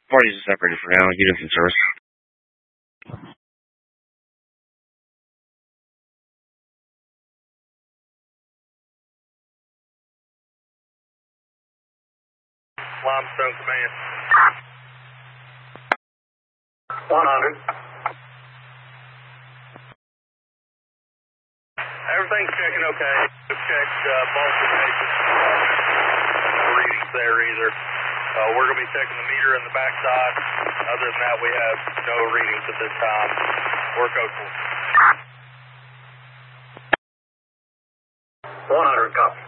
Parties are separated for now. Units in service. Limestone Command. 100. Everything's checking okay. We've checked both locations. No readings there either. We're going to be checking the meter in the backside. Other than that, we have no readings at this time. We're code 4. 100, copy.